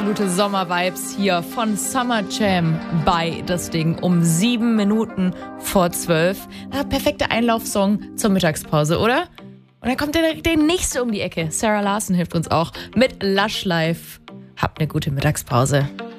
absolute Sommer-Vibes hier von Summer Jam bei das Ding um 7 Minuten vor 12. Perfekter Einlaufsong zur Mittagspause, oder? Und dann kommt der nächste um die Ecke. Sarah Larson hilft uns auch mit Lush Life. Habt eine gute Mittagspause.